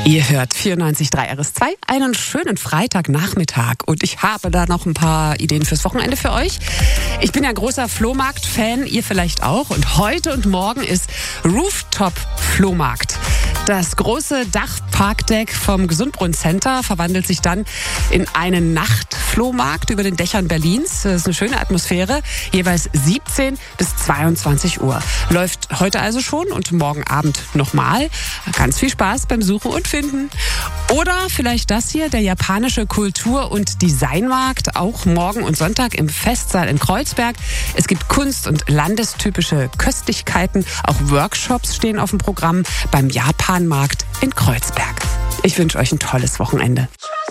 Ihr hört 94.3 RS2, einen schönen Freitagnachmittag und ich habe da noch ein paar Ideen fürs Wochenende für euch. Ich bin ja großer Flohmarkt-Fan, ihr vielleicht auch, und heute und morgen ist Rooftop-Flohmarkt. Das große Dachparkdeck vom Gesundbrunnen Center verwandelt sich dann in einen Nachtflohmarkt über den Dächern Berlins. Das ist eine schöne Atmosphäre, jeweils 17 bis 22 Uhr. Läuft heute also schon und morgen Abend nochmal. Ganz viel Spaß beim Suchen und Finden. Oder vielleicht das hier, der japanische Kultur- und Designmarkt, auch morgen und Sonntag im Festsaal in Kreuzberg. Es gibt Kunst- und landestypische Köstlichkeiten. Auch Workshops stehen auf dem Programm beim Japanmarkt in Kreuzberg. Ich wünsche euch ein tolles Wochenende.